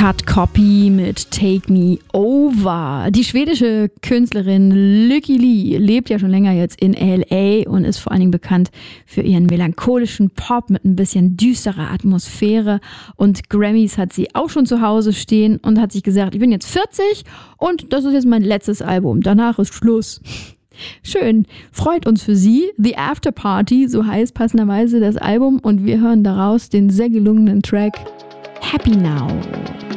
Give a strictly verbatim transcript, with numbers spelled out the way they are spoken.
Cut Copy mit Take Me Over. Die schwedische Künstlerin Lykke Li lebt ja schon länger jetzt in L A und ist vor allen Dingen bekannt für ihren melancholischen Pop mit ein bisschen düsterer Atmosphäre. Und Grammys hat sie auch schon zu Hause stehen und hat sich gesagt, ich bin jetzt vierzig und das ist jetzt mein letztes Album. Danach ist Schluss. Schön, freut uns für sie. The After Party, so heißt passenderweise das Album, und wir hören daraus den sehr gelungenen Track Happy Now.